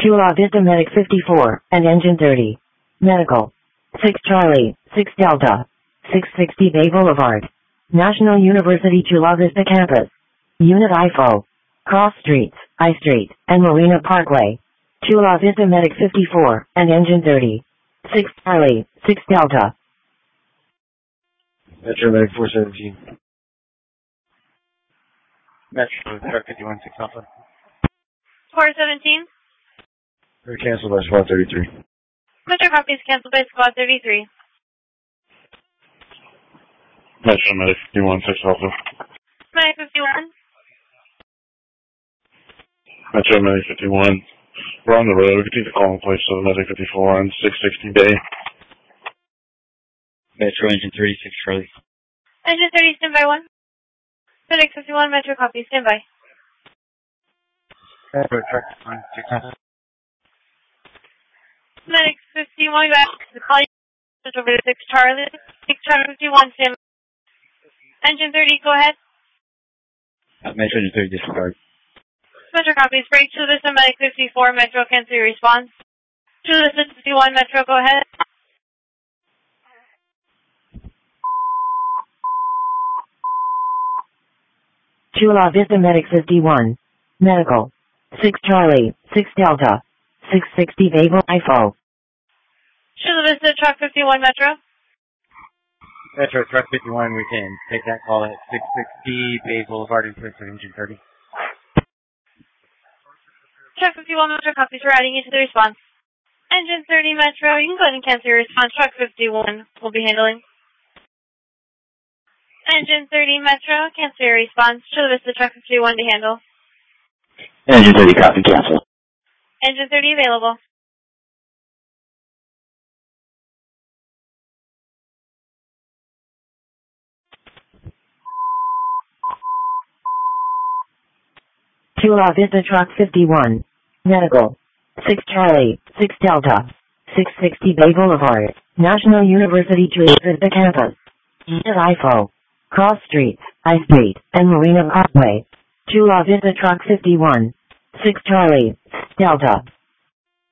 Chula Vista Medic 54, and Engine 30. Medical. 6 Charlie, 6 Delta. 660 Bay Boulevard. National University Chula Vista Campus. Unit IFO. Cross Streets, I Street, and Marina Parkway. Chula Vista Medic 54, and Engine 30. 6 Charlie, 6 Delta. Metro Medic 417. Metro Truck 51 6 Alpha. 417. They're canceled by Squad 33. Metro copies canceled by Squad 33. Metro Medic 51 6 Alpha. Medic 51. Metro Medic 51. We're on the road. We can take the call in place of Medic 54 on 660 Bay. Metro Engine 36 Charlie. Engine 30, stand by 1. Medic 51, Metro copy, stand by. Metro Truck 51 6 Alpha. Medic 51, back to the call. Over to 6 Charlie. 6 Charlie 51, stand by. Engine 30, go ahead. Metro Engine 30 disregard. Metro copies, break to this and Medic 54, Metro cancel your response. To this 51, Metro, go ahead. Chula Vista Medic 51. Medical. 6 Charlie, 6 Delta. 660 Bay IFO. Chula Vista Truck 51, Metro. Metro Truck 51, we can take that call at 660 Bay Boulevard in place of Engine 30. Truck 51, Metro copies, we're adding you to the response. Engine 30, Metro, you can go ahead and cancel your response. Truck 51 will be handling. Engine 30, Metro, cancel your response. Chula Vista Truck 51 to handle. Engine 30 copy, cancel. Engine 30 available. Chula Vista Truck 51. Medical. 6 Charlie, 6 Delta. 660 Bay Boulevard. National University Chula Vista Campus. Unit IFO. Cross Streets, I Street, and Marina Parkway. Chula Vista Truck 51. 6 Charlie, 6 Delta.